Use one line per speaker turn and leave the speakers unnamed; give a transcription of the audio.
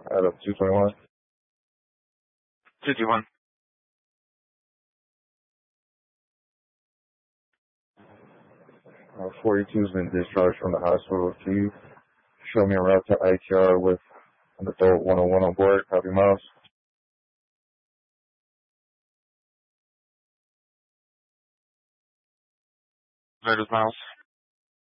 Out of 221.
221.
42's been discharged from the hospital. Can you show me a route to ITR with an adult 101 on board? Copy, Miles.
That is Miles.